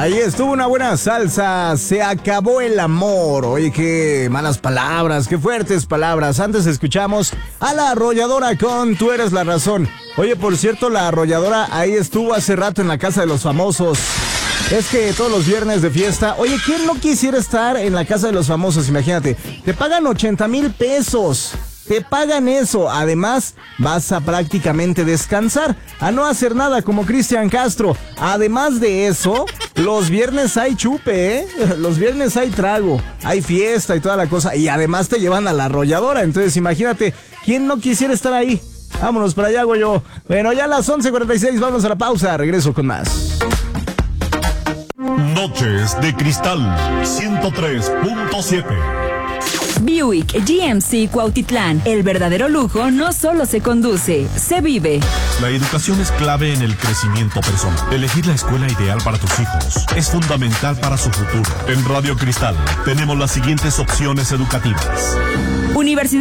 Ahí estuvo una buena salsa. Se acabó el amor. Oye, qué malas palabras, qué fuertes palabras. Antes escuchamos a La Arrolladora con Tú Eres la Razón. Oye, por cierto, La Arrolladora ahí estuvo hace rato en la Casa de los Famosos. Es que todos los viernes de fiesta. Oye, ¿quién no quisiera estar en la Casa de los Famosos? Imagínate, te pagan 80,000 pesos. Te pagan eso. Además, vas a prácticamente descansar, a no hacer nada como Cristian Castro. Además de eso, los viernes hay chupe, ¿eh? Los viernes hay trago, hay fiesta y toda la cosa. Y además te llevan a La Arrolladora. Entonces, imagínate, ¿quién no quisiera estar ahí? Vámonos para allá, Goyo. Bueno, ya a las 11:46, vamos a la pausa. Regreso con más. Noches de Cristal 103.7. Buick GMC Cuautitlán. El verdadero lujo no solo se conduce, se vive. La educación es clave en el crecimiento personal. Elegir la escuela ideal para tus hijos es fundamental para su futuro. En Radio Cristal tenemos las siguientes opciones educativas. Universidad